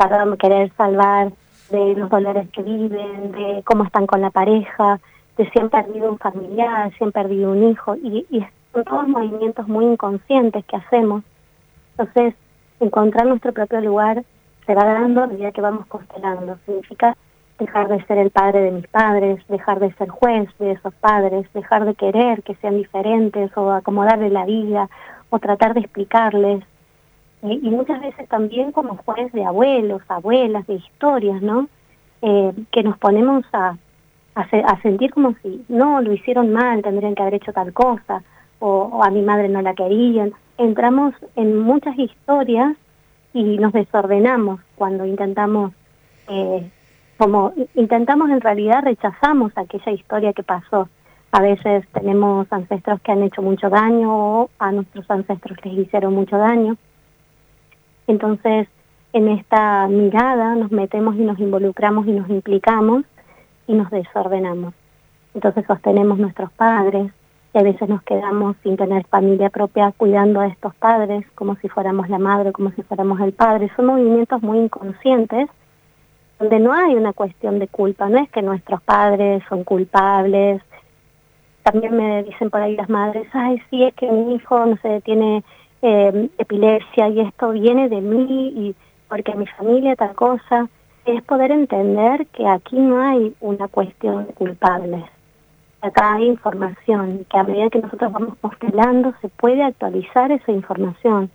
querer salvar de los dolores que viven, de cómo están con la pareja, de si han perdido un familiar, si han perdido un hijo, y son todos movimientos muy inconscientes que hacemos. Entonces, encontrar nuestro propio lugar se va dando a medida que vamos constelando. Significa dejar de ser el padre de mis padres, dejar de ser juez de esos padres, dejar de querer que sean diferentes o acomodarle la vida o tratar de explicarles. Y muchas veces también como juez de abuelos, abuelas, de historias, ¿no? Que nos ponemos a sentir como si no, lo hicieron mal, tendrían que haber hecho tal cosa, o a mi madre no la querían. Entramos en muchas historias y nos desordenamos cuando intentamos, en realidad rechazamos aquella historia que pasó. A veces tenemos ancestros que han hecho mucho daño o a nuestros ancestros les hicieron mucho daño. Entonces, en esta mirada nos metemos y nos involucramos y nos implicamos y nos desordenamos. Entonces sostenemos nuestros padres y a veces nos quedamos sin tener familia propia cuidando a estos padres como si fuéramos la madre, como si fuéramos el padre. Son movimientos muy inconscientes donde no hay una cuestión de culpa, no es que nuestros padres son culpables. También me dicen por ahí las madres, ay, sí, es que mi hijo, no sé, tiene epilepsia y esto viene de mí y porque mi familia tal cosa. Es poder entender que aquí no hay una cuestión de culpables. Acá hay información, que a medida que nosotros vamos constelando se puede actualizar esa información.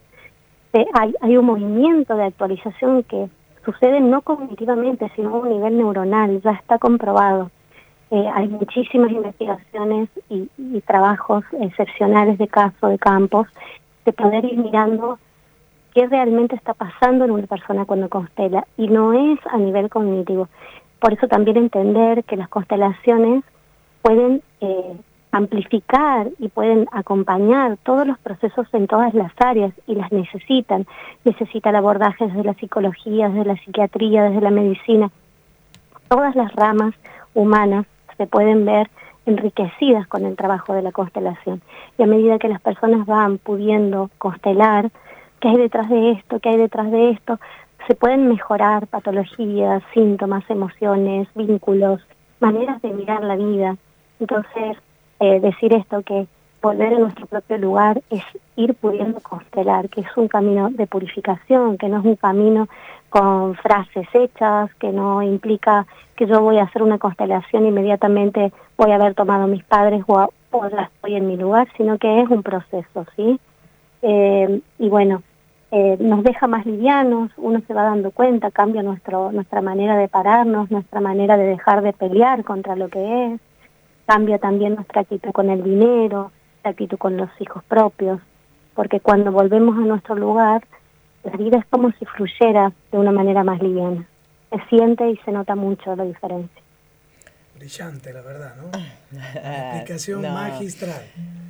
Hay un movimiento de actualización que sucede no cognitivamente, sino a un nivel neuronal, ya está comprobado. Hay muchísimas investigaciones y trabajos excepcionales de casos, de campos, de poder ir mirando qué realmente está pasando en una persona cuando constela, y no es a nivel cognitivo. Por eso también entender que las constelaciones pueden amplificar y pueden acompañar todos los procesos en todas las áreas, y las necesitan. Necesita el abordaje desde la psicología, desde la psiquiatría, desde la medicina. Todas las ramas humanas se pueden ver enriquecidas con el trabajo de la constelación. Y a medida que las personas van pudiendo constelar, ¿qué hay detrás de esto? ¿Qué hay detrás de esto? Se pueden mejorar patologías, síntomas, emociones, vínculos, maneras de mirar la vida. Entonces, decir esto, que volver a nuestro propio lugar es ir pudiendo constelar, que es un camino de purificación, que no es un camino con frases hechas, que no implica que yo voy a hacer una constelación e inmediatamente voy a haber tomado a mis padres o ya estoy en mi lugar, sino que es un proceso, ¿sí? Y bueno, nos deja más livianos, uno se va dando cuenta, cambia nuestra manera de pararnos, nuestra manera de dejar de pelear contra lo que es, cambia también nuestra actitud con el dinero, la actitud con los hijos propios, porque cuando volvemos a nuestro lugar, la vida es como si fluyera de una manera más liviana. Se siente y se nota mucho la diferencia. Brillante, la verdad, ¿no? Una explicación magistral.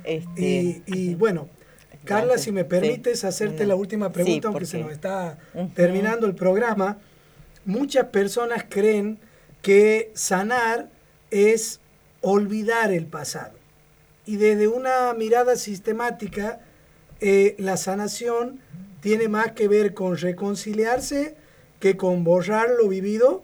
Y bueno, Carla, si me permites hacerte la última pregunta, aunque se nos está terminando el programa. Muchas personas creen que sanar es olvidar el pasado. Y desde una mirada sistemática, la sanación tiene más que ver con reconciliarse que con borrar lo vivido.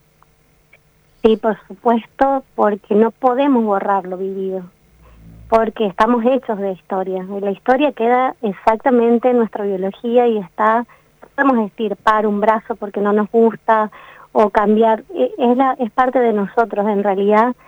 Sí, por supuesto, porque no podemos borrar lo vivido, porque estamos hechos de historia. La historia queda exactamente en nuestra biología y podemos extirpar un brazo porque no nos gusta o cambiar, es parte de nosotros en realidad.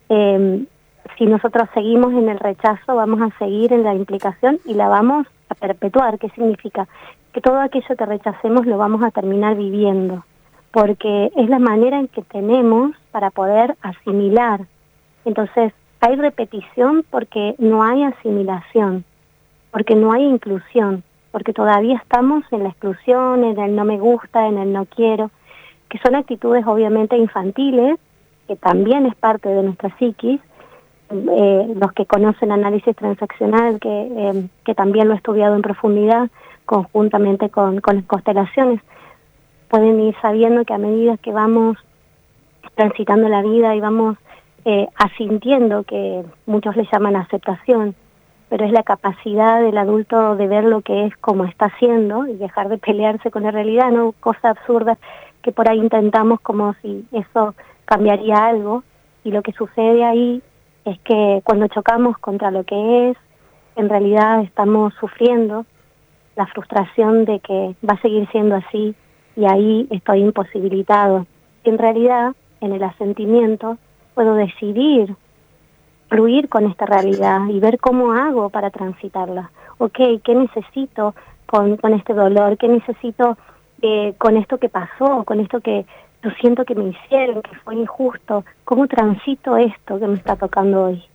Si nosotros seguimos en el rechazo, vamos a seguir en la implicación y la vamos a perpetuar. ¿Qué significa? Que todo aquello que rechacemos lo vamos a terminar viviendo, porque es la manera en que tenemos para poder asimilar. Entonces, hay repetición porque no hay asimilación, porque no hay inclusión, porque todavía estamos en la exclusión, en el no me gusta, en el no quiero, que son actitudes obviamente infantiles, que también es parte de nuestra psiquis. Los que conocen análisis transaccional, que también lo he estudiado en profundidad, conjuntamente con las constelaciones, pueden ir sabiendo que a medida que vamos transitando la vida y vamos asintiendo, que muchos le llaman aceptación, pero es la capacidad del adulto de ver lo que es como está haciendo y dejar de pelearse con la realidad, ¿no? Cosas absurdas que por ahí intentamos como si eso cambiaría algo, y lo que sucede ahí es que cuando chocamos contra lo que es, en realidad estamos sufriendo la frustración de que va a seguir siendo así, y ahí estoy imposibilitado. En realidad, en el asentimiento, puedo decidir fluir con esta realidad y ver cómo hago para transitarla. Ok, ¿qué necesito con este dolor? ¿Qué necesito con esto que pasó? Con esto que yo siento que me hicieron, que fue injusto. ¿Cómo transito esto que me está tocando hoy?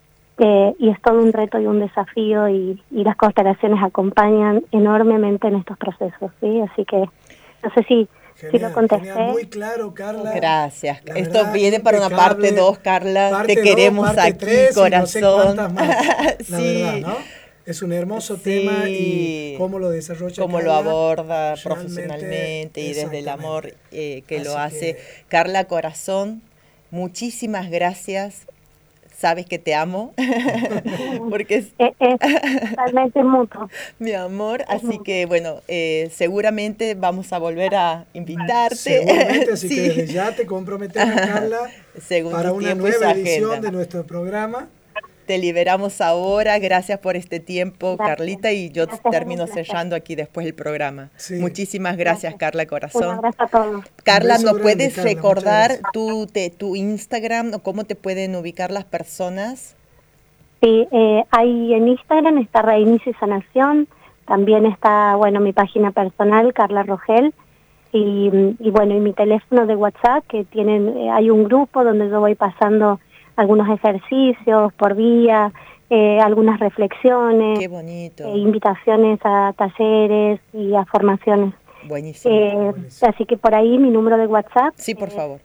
Y es todo un reto y un desafío, y las constelaciones acompañan enormemente en estos procesos, ¿sí? Así que no sé si lo contesté. Genial, muy claro, Carla. Gracias. Esto viene para una parte 2, Carla. Parte te queremos parte aquí, 3, corazón. No sé cuántas más, la verdad, ¿no? Es un hermoso tema, y cómo lo desarrolla cómo Carla, lo aborda profesionalmente y desde el amor que lo hace. Carla, corazón, muchísimas gracias. Sabes que te amo, porque es totalmente mutuo. Mi amor, así que bueno, seguramente vamos a volver a invitarte. Seguramente, así que desde ya te comprometemos, Carla, para una nueva edición de nuestro programa. Te liberamos ahora, gracias por este tiempo, gracias. Carlita, y yo termino sellando aquí después el programa. Sí. Muchísimas gracias, Carla, corazón. Un abrazo a todos. Carla, ¿nos puedes recordar tu Instagram o cómo te pueden ubicar las personas? Sí, ahí en Instagram está Reinicio y Sanación, también está, bueno, mi página personal, Carla Rogel, y bueno, y mi teléfono de WhatsApp, que hay un grupo donde yo voy pasando algunos ejercicios por día, algunas reflexiones. Qué bonito. Invitaciones a talleres y a formaciones. Buenísimo. Así que por ahí mi número de WhatsApp. Sí, por favor.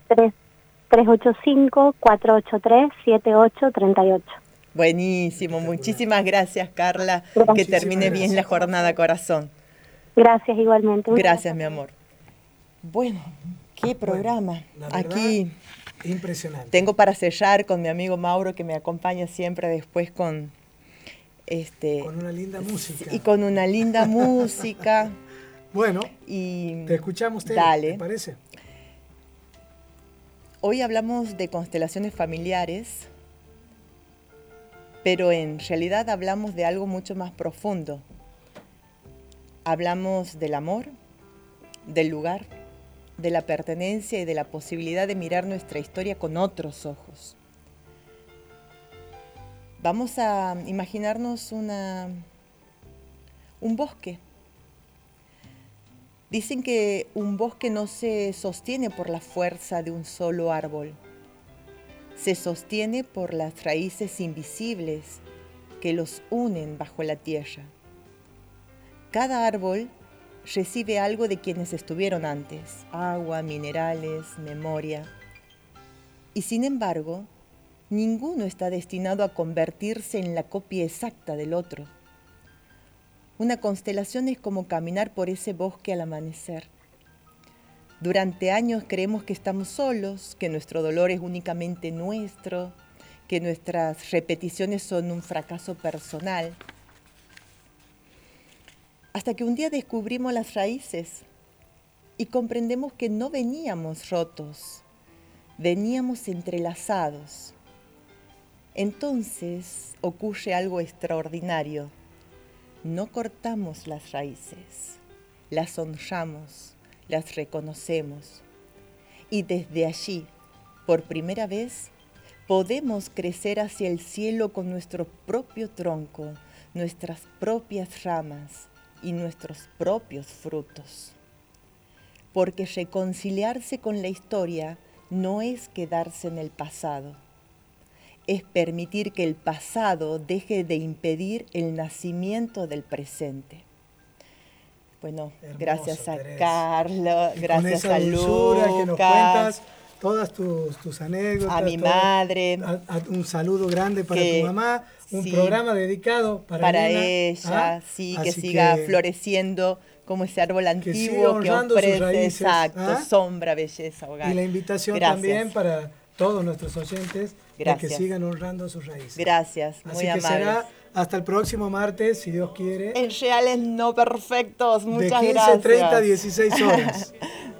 385-483-7838. Buenísimo. Muchísimas gracias, Carla. Que termine bien la jornada, corazón. Gracias, igualmente. Gracias, mi amor. Bueno, qué programa. Bueno, aquí impresionante. Tengo para sellar con mi amigo Mauro, que me acompaña siempre después con una linda música. Y con una linda música. Bueno, te escuchamos, Tere, dale. ¿te parece? Hoy hablamos de constelaciones familiares, pero en realidad hablamos de algo mucho más profundo. Hablamos del amor, del lugar, de la pertenencia y de la posibilidad de mirar nuestra historia con otros ojos. Vamos a imaginarnos un bosque. Dicen que un bosque no se sostiene por la fuerza de un solo árbol. Se sostiene por las raíces invisibles que los unen bajo la tierra. Cada árbol recibe algo de quienes estuvieron antes: agua, minerales, memoria. Y sin embargo, ninguno está destinado a convertirse en la copia exacta del otro. Una constelación es como caminar por ese bosque al amanecer. Durante años creemos que estamos solos, que nuestro dolor es únicamente nuestro, que nuestras repeticiones son un fracaso personal. Hasta que un día descubrimos las raíces y comprendemos que no veníamos rotos, veníamos entrelazados. Entonces ocurre algo extraordinario. No cortamos las raíces, las honramos, las reconocemos. Y desde allí, por primera vez, podemos crecer hacia el cielo con nuestro propio tronco, nuestras propias ramas y nuestros propios frutos. Porque reconciliarse con la historia no es quedarse en el pasado, es permitir que el pasado deje de impedir el nacimiento del presente. Bueno, hermoso, gracias a Teresa. Carlos, gracias a Lucas, que nos cuentas todas tus anécdotas. A mi madre. Un saludo grande para tu mamá, un programa dedicado para ella, sí, que siga floreciendo como ese árbol antiguo que ofrece raíces, sombra, belleza, hogar. Y la invitación también para todos nuestros oyentes de que sigan honrando sus raíces. Gracias, muy amable. Así que será Hasta el próximo martes, si Dios quiere. En Reales No Perfectos. Muchas gracias. De 15:30 a 16 horas.